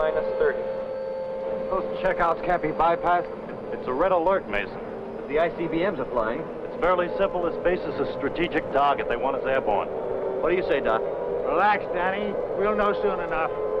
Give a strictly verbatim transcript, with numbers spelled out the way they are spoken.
minus thirty. Those checkouts can't be bypassed. It's a red alert, Mason. The I C B Ms are flying. It's fairly simple. This base is a strategic target. They want us airborne. What do you say, Doc? Relax, Danny. We'll know soon enough.